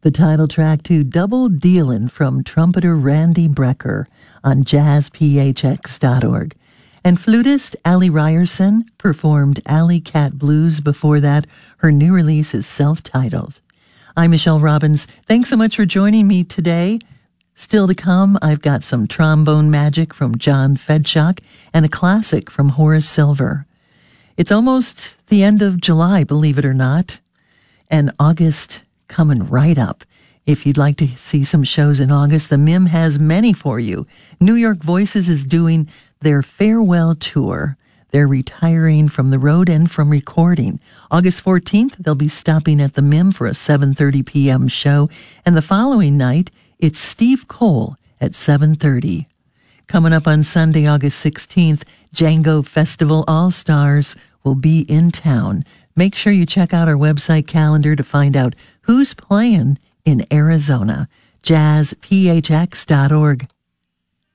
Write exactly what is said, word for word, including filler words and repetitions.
the title track to Double Dealin' from trumpeter Randy Brecker on jazz p h x dot org. And flutist Allie Ryerson performed Alley Cat Blues before that. Her new release is self-titled. I'm Michelle Robbins. Thanks so much for joining me today. Still to come, I've got some trombone magic from John Fedshock and a classic from Horace Silver. It's almost the end of July, believe it or not, and August coming right up. If you'd like to see some shows in August, the M I M has many for you. New York Voices is doing their farewell tour. They're retiring from the road and from recording. August fourteenth, they'll be stopping at the M I M for a seven thirty p.m. show, and the following night, it's Steve Cole at seven thirty. Coming up on Sunday, August sixteenth, Django Festival All-Stars will be in town. Make sure you check out our website calendar to find out who's playing in Arizona. jazz p h x dot org.